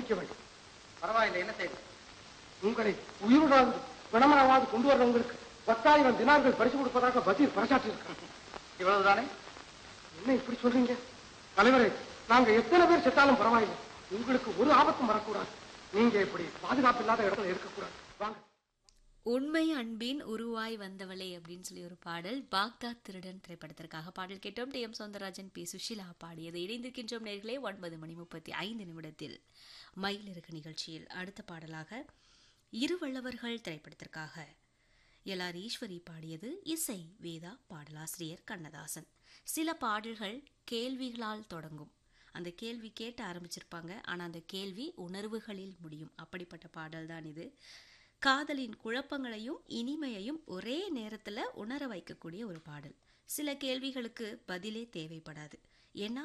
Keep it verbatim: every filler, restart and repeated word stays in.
கண்டுபிடிக்க வேண்டும். பரவாயில்லை, என்ன செய்து? உங்களை உயிருடாவது பிணமனவாது கொண்டு வர்றவங்களுக்கு பத்தாயிரம் தினார்கள் பரிசு கொடுப்பதாக பசீர் பறைசாற்றியிருக்காங்க. இவ்வளவுதானே? என்ன இப்படி சொல்றீங்க தலைவரே? நாங்க எத்தனை பேர் செத்தாலும் பரவாயில்லை, உங்களுக்கு ஒரு ஆபத்தும் வரக்கூடாது. நீங்க இப்படி பாதுகாப்பு இல்லாத இடத்துல இருக்கக்கூடாது. வாங்க. உண்மை அன்பின் உருவாய் வந்தவளே அப்படின்னு சொல்லி ஒரு பாடல் பாக்தாத் திருடன் திரைப்படத்திற்காக பாடல் கேட்டோம். D M Soundararajan, B Sushila பாடியது. இணைந்திருக்கின்றோம் நேர்களே ஒன்பது மணி முப்பத்தி ஐந்து நிமிடத்தில் மயிலிறகு நிகழ்ச்சியில். அடுத்த பாடலாக இருவள்ளவர்கள் திரைப்படத்திற்காக எல் ஆர் ஈஸ்வரி பாடியது. இசை வேதா, பாடலாசிரியர் கண்ணதாசன். சில பாடல்கள் கேள்விகளால் தொடங்கும். அந்த கேள்வி கேட்டு ஆரம்பிச்சிருப்பாங்க, ஆனால் அந்த கேள்வி உணர்வுகளில் முடியும். அப்படிப்பட்ட பாடல் தான் இது. காதலின் குழப்பங்களையும் இனிமையையும் ஒரே நேரத்தில் உணர வைக்கக்கூடிய ஒரு பாடல். சில கேள்விகளுக்கு பதிலே தேவைப்படாது, ஏன்னா